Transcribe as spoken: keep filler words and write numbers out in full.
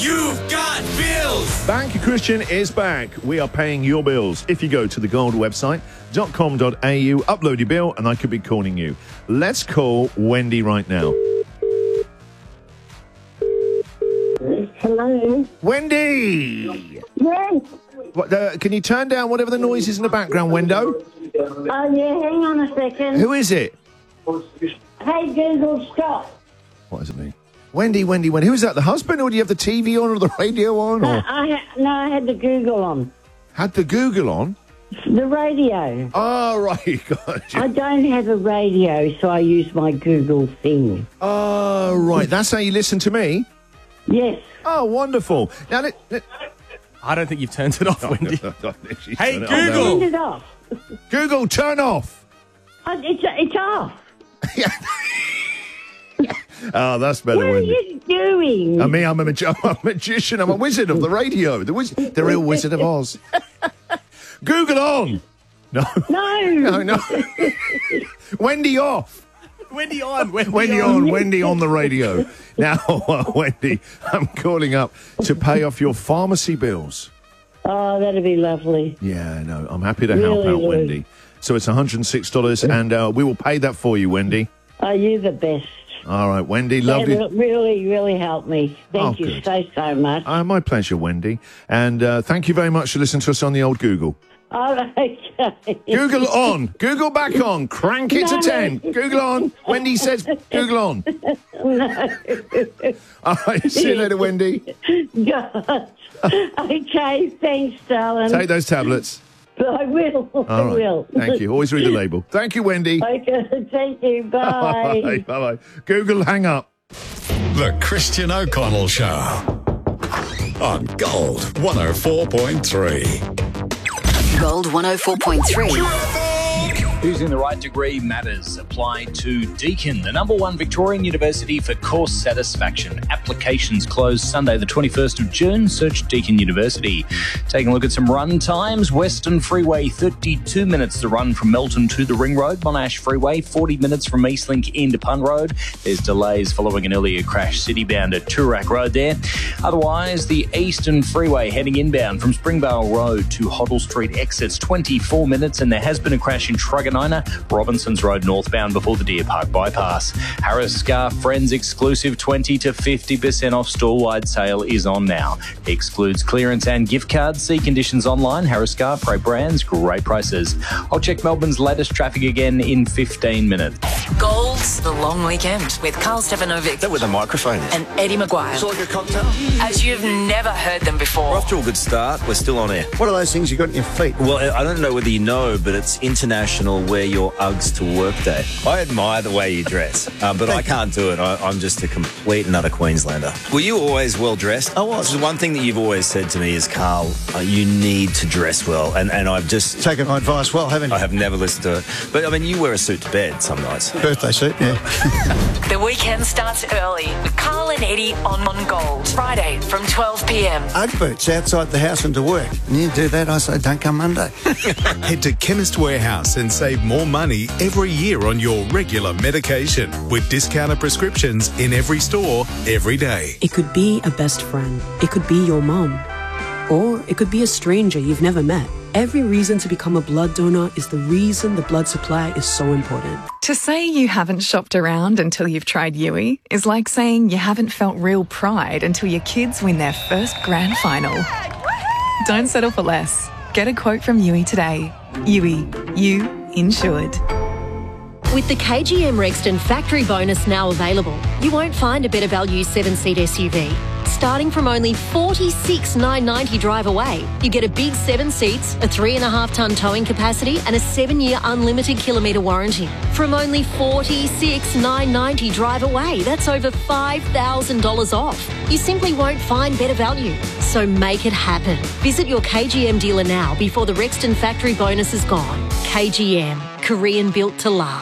You've got bills! Bank Christian is back. We are paying your bills. If you go to the gold website dot com dot a u, upload your bill, and I could be calling you. Let's call Wendy right now. Hello. Wendy! Yes. What, uh, can you turn down whatever the noise is in the background, Wendo? Oh, yeah, hang on a second. Who is it? Hey, Google, stop. What does it mean? Wendy, Wendy, Wendy. Who's that, the husband, or do you have the T V on or the radio on? Or? Uh, I ha- no, I had the Google on. Had the Google on? The radio. Oh, right, gotcha. I don't have a radio, so I use my Google thing. Oh, right. That's how you listen to me? Yes. Oh, wonderful. Now, let, let... I don't think you've turned it off, Wendy. Hey, Turn it Google! off. Turn it off. Google, turn off. Oh, it's, it's off. Oh, that's better, What are Wendy. you doing? I mean, I'm a, magi- I'm a magician. I'm a wizard of the radio. The, wiz- the real Wizard of Oz. Google on. No. No. No, no. Wendy off. Wendy on, Wendy, Wendy on, Wendy on the radio. Now, uh, Wendy, I'm calling up to pay off your pharmacy bills. Oh, that'd be lovely. Yeah, no, I'm happy to help Really out, would. Wendy. So it's one hundred six dollars, and uh, we will pay that for you, Wendy. Oh, you're the best. All right, Wendy, That lovely. will really, really helped me. Thank Oh, you good. so, so much. Uh, my pleasure, Wendy. And uh, thank you very much for listening to us on the old Google. Oh, okay. Google on. Google back on. Crank it No. to ten. Google on. Wendy says Google on. No. All right, see you later, Wendy. God. Okay, thanks, darling. Take those tablets. I will. I All right. will. Thank you. Always read the label. Thank you, Wendy. Okay, thank you. Bye. Bye-bye. Google, hang up. The Christian O'Connell Show. On Gold one oh four point three. Gold one oh four point three. Choosing the right degree matters. Apply to Deakin, the number one Victorian university for course satisfaction. Applications close Sunday the twenty-first of June. Search Deakin University. Taking a look at some run times. Western Freeway, thirty-two minutes to run from Melton to the Ring Road. Monash Freeway, forty minutes from Eastlink into Punt Road. There's delays following an earlier crash city-bound at Toorak Road there. Otherwise, the Eastern Freeway heading inbound from Springvale Road to Hoddle Street exits, twenty-four minutes, and there has been a crash in Truganina, Robinsons Road northbound before the Deer Park bypass. Harris Scarf Friends exclusive twenty to fifty percent off store-wide sale is on now. Excludes clearance and gift cards. See conditions online. Harris Scarf, great brands, great prices. I'll check Melbourne's latest traffic again in fifteen minutes. Gold's The Long Weekend with Carl Stefanovic That with a microphone is. and Eddie Maguire. It's like a cocktail. As you've never heard them We're before. off to a good start. We're still on air. What are those things you got in your feet? Well, I don't know whether you know, but it's International Wear Your Uggs to Work Day. I admire the way you dress, um, but I can't do it. I, I'm just a complete and utter Queenslander. Were you always well dressed? I was. One thing that you've always said to me is, Carl, uh, you need to dress well, and, and I've just... Taken my advice well, haven't you? I have never listened to it. But, I mean, you wear a suit to bed some nights. Birthday suit, yeah. The weekend starts early with Carl and Eddie on On Gold. Friday from twelve p.m. Ugg boots outside the house and to work. And you do that, I say, don't come Monday. Head to Chemist Warehouse and save more money every year on your regular medication with discounted prescriptions in every store every day. It could be a best friend. It could be your mom. Or it could be a stranger you've never met. Every reason to become a blood donor is the reason the blood supply is so important. To say you haven't shopped around until you've tried Yui is like saying you haven't felt real pride until your kids win their first grand final. Don't settle for less. Get a quote from Yui today. Yui, you insured. With the K G M Rexton factory bonus now available, you won't find a better value seven-seat S U V. Starting from only forty-six thousand nine hundred ninety dollars drive away, you get a big seven seats, a three and a half tonne towing capacity and a seven-year unlimited kilometre warranty. From only forty-six thousand nine hundred ninety dollars drive away, that's over five thousand dollars off. You simply won't find better value. So make it happen. Visit your K G M dealer now before the Rexton factory bonus is gone. K G M, Korean built to last.